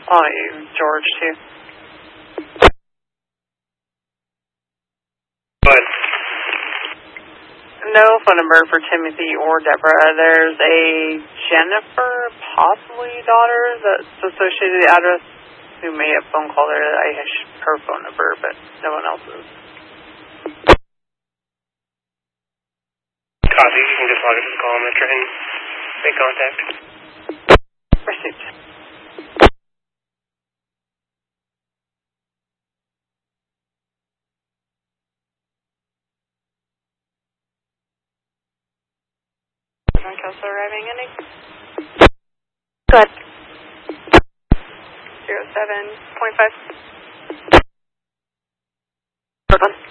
George, too. But no phone number for Timothy or Deborah. There's a Jennifer, possibly daughter, that's associated with the address, who may have phone called her. I have her phone number, but no one else's. Copy. You can just log into the call and try and make contact. Received. Kelso arriving ending. Good. 07.5. Good one.